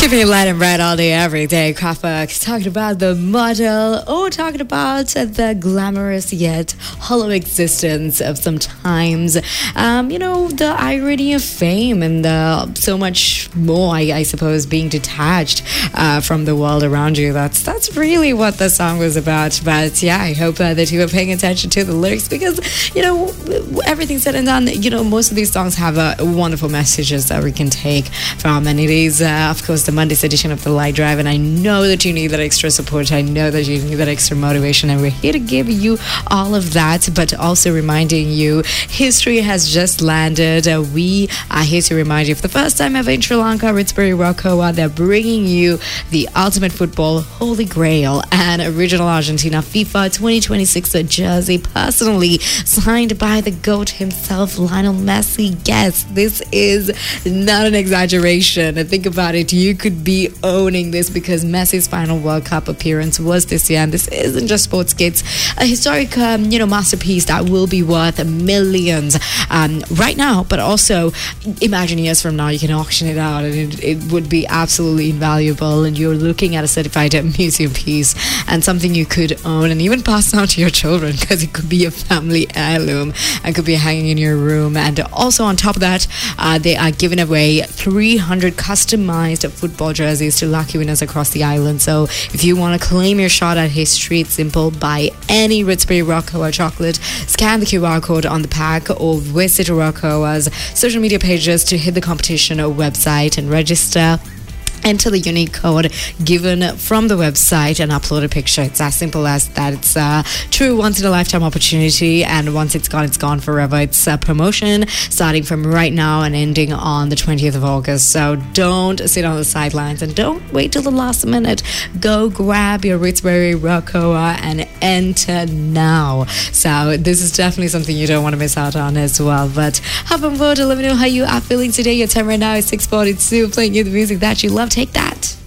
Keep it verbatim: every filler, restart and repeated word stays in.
Keeping it light and bright all day, every day. Kraftwerk talking about the model, or talking about the glamorous yet hollow existence of sometimes, um, you know, the irony of fame and the, so much more, I, I suppose, being detached uh, from the world around you. That's that's really what the song was about. But yeah, I hope uh, that you were paying attention to the lyrics because, you know, everything said and done, you know, most of these songs have uh, wonderful messages that we can take from, and it is, uh, of course, the Monday's edition of the Light Drive, and I know that you need that extra support. I know that you need that extra motivation, and we're here to give you all of that, but also reminding you history has just landed. Uh, we are here to remind you, for the first time ever in Sri Lanka, Ritsbury Rokoa, they're bringing you the ultimate football holy grail and original Argentina FIFA twenty twenty-six jersey, personally signed by the GOAT himself, Lionel Messi. Yes, this is not an exaggeration. Think about it. You could be owning this because Messi's final World Cup appearance was this year, and this isn't just sports kits, a historic um, you know masterpiece that will be worth millions um, right now, but also imagine years from now you can auction it out and it, it would be absolutely invaluable, and you're looking at a certified museum piece and something you could own and even pass on to your children because it could be a family heirloom and could be hanging in your room. And also on top of that, uh, they are giving away three hundred customized football jerseys to lucky winners across the island. So if you want to claim your shot at history, it's simple. Buy any Ritsbury Rokoa chocolate, scan the Q R code on the pack, or visit Rokoa's social media pages to hit the competition website and register. Enter the unique code given from the website and upload a picture. It's as simple as that. It's a true once-in-a-lifetime opportunity, and once it's gone, it's gone forever. It's a promotion starting from right now and ending on the twentieth of August. So don't sit on the sidelines and don't wait till the last minute. Go grab your Ritsbury Rokoa and enter now. So this is definitely something you don't want to miss out on as well. But hop on board to let me know how you are feeling today. Your time right now is six forty-two, playing you the music that you love. Take that.